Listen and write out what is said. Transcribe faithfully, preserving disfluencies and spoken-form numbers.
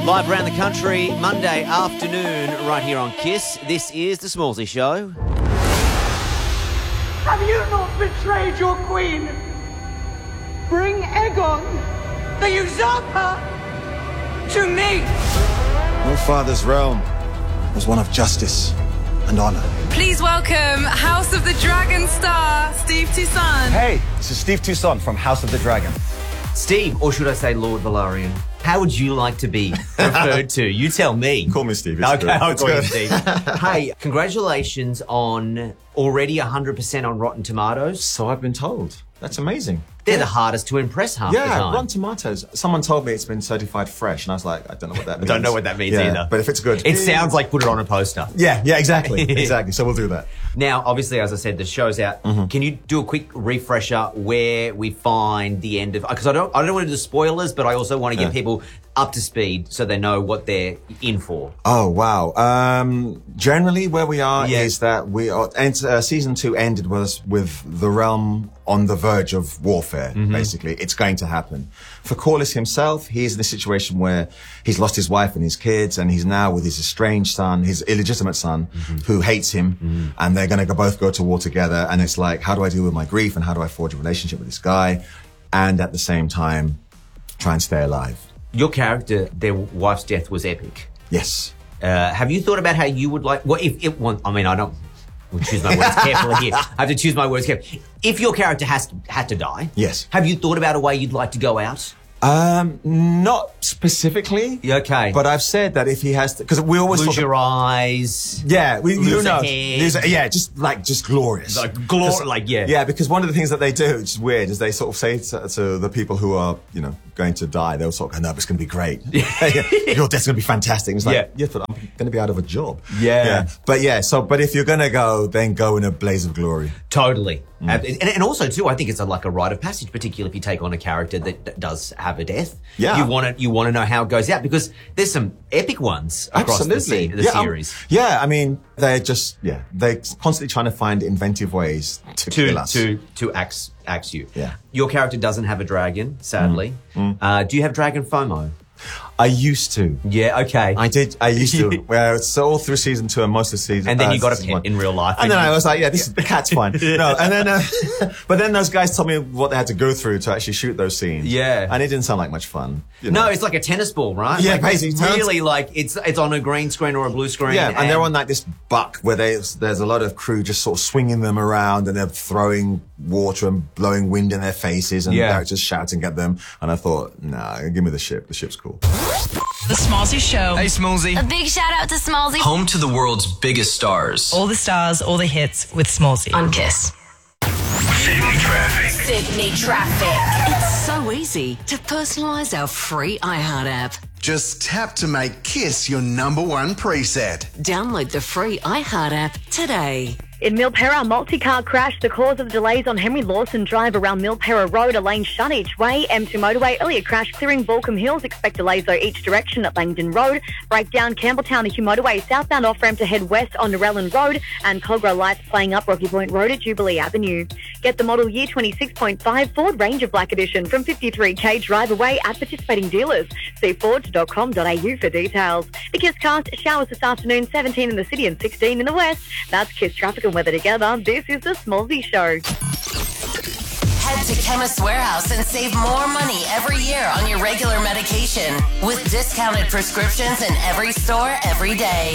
Live around the country, Monday afternoon, right here on KISS. This is The Smallsy Show. Have you not betrayed your queen? Bring Aegon, the usurper, to me! Your father's realm was one of justice and honor. Please welcome House of the Dragon star, Steve Toussaint. Hey, this is Steve Toussaint from House of the Dragon. Steve, or should I say Lord Velaryon? How would you like to be referred to? You tell me. Call me Steve. It's okay, good. I'll It's call you good. Steve. Hey, congratulations on already one hundred percent on Rotten Tomatoes. So I've been told. That's amazing. They're yeah. the hardest to impress half the Yeah, time. Rotten Tomatoes. Someone told me it's been certified fresh, and I was like, I don't know what that means. I don't know what that means yeah, either. But if it's good. It sounds like put it on a poster. Yeah, yeah, exactly. exactly. So we'll do that. Now, obviously, as I said, the show's out. Mm-hmm. Can you do a quick refresher where we find the end of... Because I don't I don't want to do the spoilers, but I also want to get Yeah. people up to speed so they know what they're in for. Oh, wow. Um, generally, where we are Yeah. is that we are... And, uh, season two ended with, with the realm on the verge of warfare, mm-hmm. basically. It's going to happen. For Corlys himself, he's in a situation where he's lost his wife and his kids, and he's now with his estranged son, his illegitimate son, mm-hmm. who hates him, mm-hmm. and they're going to go, both go to war together. And it's like, how do I deal with my grief, and how do I forge a relationship with this guy, and at the same time, try and stay alive? Your character, their wife's death was epic. Yes. Uh, have you thought about how you would like... Well, if it... Well, I mean, I don't... We'll choose my words carefully here. I have to choose my words carefully. If your character has to, had to die... Yes. Have you thought about a way you'd like to go out? Um, not specifically. Okay. But I've said that if he has to, because we always lose talk your about, eyes. Yeah, we lose who a knows? head. Lose a- yeah, just like just glorious, Like glor- like yeah, yeah. Because one of the things that they do, which is weird, is they sort of say to, to the people who are you know going to die, they'll sort of go, "No, but it's going to be great. Your death's going to be fantastic." And it's like, Yeah. yeah, but I'm going to be out of a job. Yeah. yeah. But yeah, so but if you're going to go, then go in a blaze of glory. Totally. Mm. And, and also, too, I think it's a, like a rite of passage, particularly if you take on a character that, that does have a death. Yeah. You want to you want to know how it goes out, because there's some epic ones across the, se- the yeah, um, series. yeah, I mean, they're just, yeah, they're constantly trying to find inventive ways to, To, kill us. to, to axe, axe you. Yeah. Your character doesn't have a dragon, sadly. Mm. Mm. Uh, do you have dragon FOMO? I used to. Yeah, okay. I did. I used to. Well, so all through season two and most of season. And then uh, you got a season pet one. in real life. And then you... I was like, yeah, this the cat's fine. No, and then, uh, but then those guys told me what they had to go through to actually shoot those scenes. Yeah, and it didn't sound like much fun. You know? No, it's like a tennis ball, right? Yeah, like, basically. It's really like it's it's on a green screen or a blue screen. Yeah, and, and they're on like this buck where they, there's a lot of crew just sort of swinging them around, and they're throwing water and blowing wind in their faces, and yeah. they're just shouting at them. And I thought, nah, give me the ship. The ship's cool. The Smallsy Show. Hey, Smallsy. A big shout out to Smallsy. Home to the world's biggest stars. All the stars, all the hits with Smallsy. On KISS. Sydney traffic. Sydney traffic. It's so easy to personalise our free iHeart app. Just tap to make KISS your number one preset. Download the free iHeart app today. In Milperra, a multi-car crash. The cause of delays on Henry Lawson Drive around Milperra Road. A lane shut each way. M two motorway, earlier crash clearing Balcombe Hills. Expect delays though each direction at Langdon Road. Breakdown Campbelltown, the Hugh motorway. Southbound off-ramp to head west on Narellan Road. And Cogra lights playing up Rocky Point Road at Jubilee Avenue. Get the model year twenty-six point five Ford Ranger Black Edition from fifty-three K drive away at participating dealers. See fords dot com dot a u for details. The KISS cast, showers this afternoon, seventeen in the city and sixteen in the west. That's KISS traffic and weather together. This is the Smallsy Show. Head to Chemist Warehouse and save more money every year on your regular medication with discounted prescriptions in every store every day.